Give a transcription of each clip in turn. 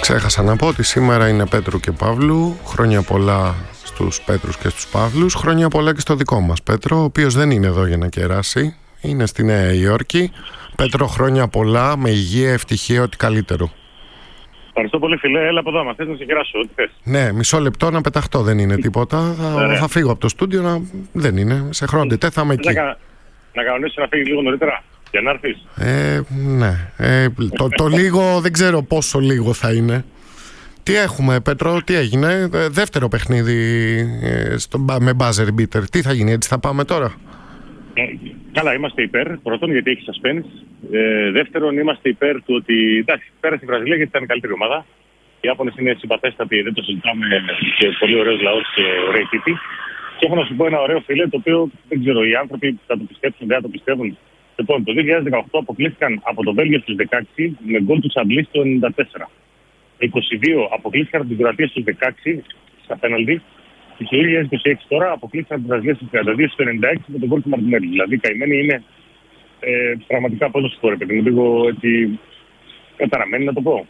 Ξέχασα να πω ότι σήμερα είναι Πέτρου και Παύλου. Χρόνια πολλά στους Πέτρους και στους Παύλους. Χρόνια πολλά και στο δικό μας Πέτρο, ο οποίος δεν είναι εδώ για να κεράσει. Είναι στη Νέα Υόρκη. Πέτρο, χρόνια πολλά, με υγεία, ευτυχία, ό,τι καλύτερο. Ευχαριστώ πολύ, φίλε. Έλα από εδώ, θες να σε κεράσω, ό,τι θες. Ναι, μισό λεπτό να πεταχτώ, δεν είναι τίποτα. Θα φύγω από το στούντιο, δεν είναι. Σε χρόνο τετέ θα είμαι εκεί. Να κανονίσεις να φύγεις λίγο νωρίτερα, για να έρθεις. Ναι. Το λίγο, δεν ξέρω πόσο λίγο θα είναι. Τι έχουμε, Πέτρο, τι έγινε? Δεύτερο παιχνίδι με buzzer beater. Τι θα γίνει, έτσι θα πάμε τώρα? Καλά, είμαστε υπέρ. Πρώτον, γιατί έχει suspense. Δεύτερον, είμαστε υπέρ του ότι εντάξει, πέρασε η Βραζιλία γιατί ήταν η καλύτερη ομάδα. Οι Ιάπωνες είναι συμπαθέστατοι, δεν το συζητάμε, και πολύ ωραίος λαός και ωραίοι τύποι. Και έχω να σου πω ένα ωραίο, φίλε, το οποίο δεν ξέρω, οι άνθρωποι θα το πιστέψουν, δεν θα το πιστεύουν. Λοιπόν, το 2018 αποκλείστηκαν από το Βέλγιο στους 16 με γκολ του Σαμπλή στο 94. 22 αποκλείστηκαν από την Κροατία στους 16 στα πέναλτι. Και το 2026 τώρα αποκλείστηκαν από την Βραζιλία στους 32 στο 96 με τον γκολ του Μαρτινέλη. Δηλαδή, καημένοι είναι πραγματικά πόσο σκόρε, παιδί μου, λίγο έτσι καταραμένοι να το πω.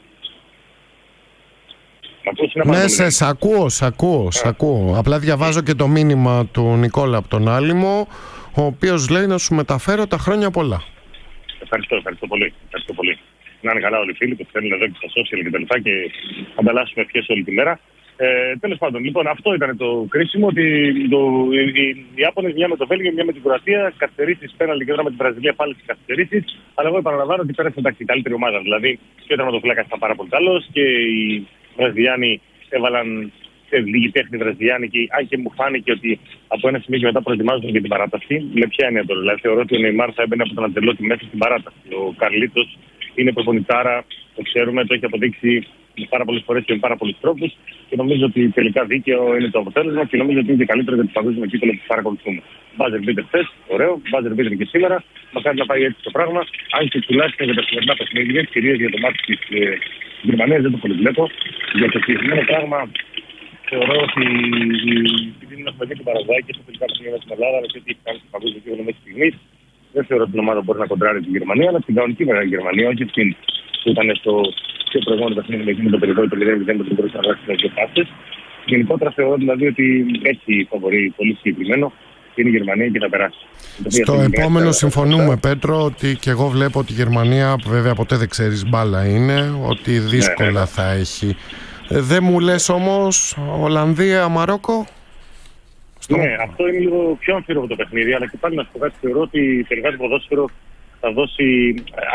Ναι, σ' ακούω. Απλά διαβάζω και το μήνυμα του Νικόλα από τον Άλυμο, ο οποίος λέει να σου μεταφέρω τα χρόνια πολλά. Ευχαριστώ πολύ. Να είναι καλά όλοι οι φίλοι που στέλνουν εδώ και στα social και τα λοιπά και ανταλλάσσουμε ευχές όλη τη μέρα. Τέλος πάντων, λοιπόν, αυτό ήταν το κρίσιμο, ότι οι Ιάπωνες, μια με το Βέλγιο, μια με την Κροατία, καθυστερήσεις πέναλτι και τώρα με την Βραζιλία πάλι στις καθυστερήσεις. Αλλά εγώ επαναλαμβάνω ότι πέρασε εντάξει η καλύτερη ομάδα. Δηλαδή και ο τερματοφύλακας ήταν πάρα πολύ καλός και οι Βραζιλιάνοι έβαλαν σε λίγη τέχνη Βραζιλιάνοι, και αν και μου φάνηκε ότι από ένα σημείο και μετά προετοιμάζονται για την παράταση. Με ποια έννοια τώρα? Δηλαδή θεωρώ ότι ο Νεϊμάρ θα έμπαινε από τον Αντελότη μέσα στην παράταση. Ο Καρλίτος είναι προπονητάρα, το ξέρουμε, το έχει αποδείξει πάρα πολλές φορές και με πάρα πολλούς τρόπους. Και νομίζω ότι τελικά δίκαιο είναι το αποτέλεσμα και νομίζω ότι είναι και καλύτερο για το παγκόσμιο κύπελλο που παρακολουθούμε. Buzzer beater χθες, ωραίο. Buzzer beater και σήμερα. Μακάρι να πάει έτσι το πράγμα. Αν και τουλάχιστον για τα σημερινά παιχνίδια, κυρίως για το μάτι της Γερμανίας, δεν το πολύ βλέπω. Για το συγκεκριμένο πράγμα θεωρώ ότι επειδή έχουμε δει την Παραγουάη και στο τελικά παιχνίδια στην Ελλάδα, αλλά και ό,τι έχει κάνει στο παγκόσμιο κύπελλο μέχρι στιγμής, δεν θεωρώ ότι την ομάδα μπορεί να κοντράρει τη Γερμανία, αλλά την κανονική Γερμανία, όχι αυτήν που ήταν στο πιο προηγούμενο παιχνίδι με εκείνο το περιβόητο 0-0 που δεν μπορούσε να γράψει τις δύο πάσες. Γενικότερα θεωρώ δηλαδή ότι έχει φαβορί πολύ συγκεκριμένο και είναι η Γερμανία και θα περάσει. Στο επόμενο συμφωνούμε, Πέτρο, ότι και εγώ βλέπω ότι η Γερμανία, βέβαια ποτέ δεν ξέρεις, μπάλα είναι, ότι δύσκολα θα έχει. Δεν μου λες όμως Ολλανδία, Μαρόκο? Ναι, αυτό είναι λίγο πιο αμφίροπο το παιχνίδι, αλλά και πάλι να σου πω κάτι, θεωρώ ότι τελικά το ποδόσφαιρο θα δώσει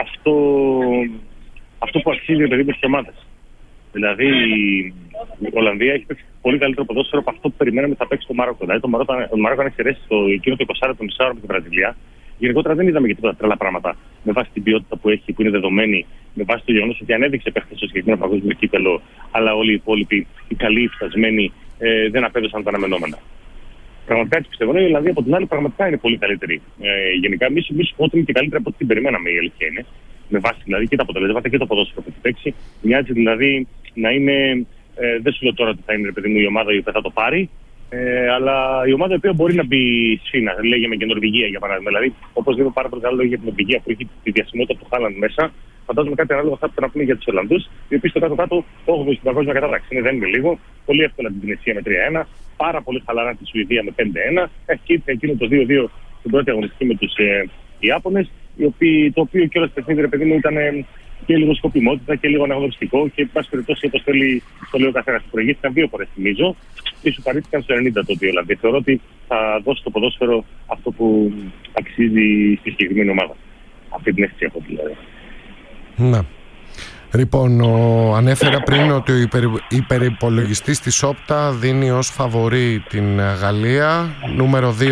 αυτό που αξίζει παιδί με τις ομάδες. Δηλαδή η Ολλανδία έχει παίξει πολύ καλύτερο ποδόσφαιρο από αυτό που περιμέναμε θα παίξει το Μαρόκο. Δηλαδή το Μαρόκο αν εξαιρέσει εκείνο το 20 το μισάωρο με την Βραζιλία, γενικότερα δεν είδαμε και τίποτα τρελά πράγματα με βάση την ποιότητα που έχει, που είναι δεδομένη, με βάση το γεγονός ότι ανέδειξε παίχτες στο συγκεκριμένο παγκόσμιο κύπελλο, αλλά όλοι οι υπόλοιποι, οι καλοί, οι φτασμένοι, δεν απέδωσαν τα αναμενόμενα. Πραγματικά έτσι πιστεύω. Η Ολλανδία από την άλλη πραγματικά είναι πολύ καλύτερη. Γενικά, εμείς ότι είναι και καλύτερη από ό,τι την περιμέναμε, η αλήθεια είναι. Με βάση δηλαδή και τα αποτελέσματα και το ποδόσφαιρο που έχει παίξει. Μοιάζει δηλαδή να είναι. Δεν σου λέω τώρα ότι θα είναι, παιδί μου, η ομάδα η οποία θα το πάρει, αλλά η ομάδα η οποία μπορεί να μπει σφήνα. Λέγαμε και Νορβηγία για παράδειγμα. Δηλαδή, όπως λέμε πάρα πολύ καλό λόγο για την Νορβηγία που έχει τη διασημότητα του Χάλαντ μέσα, φαντάζομαι κάτι ανάλογο θα πρέπει να πούμε για τους Ολλανδούς, οι οποίοι στο κάτω-κάτω 8η στην παγκόσμια κατάταξη. Δεν είναι λίγο. Πολύ εύκολα την Τινησία με 3-1, πάρα πολύ χαλαρά τη Σουηδία με 5-1. Έχει εκείνο το 2-2 στην πρώτη αγωνιστική με τους Ιάπωνες, το οποίο και όλο το παιχνίδι, παιδί μου, ήταν και λίγο σκοπιμότητα και λίγο αναγνωριστικό και, εν πάση περιπτώσει, όπως θέλει, το λέει ο καθένας. Προηγήθηκαν 2 φορές, θυμίζω, και σου παρήχθηκαν στο 90 το 2. Δηλαδή, θεωρώ ότι θα δώσει το ποδόσφαιρο αυτό που αξίζει στη συγκεκριμένη ομάδα. Αυτή την αίσθηση έχω δηλαδή. Ναι. Λοιπόν, ανέφερα πριν ότι ο υπερυπολογιστής της Όπτα δίνει ως φαβορί την Γαλλία, νούμερο 2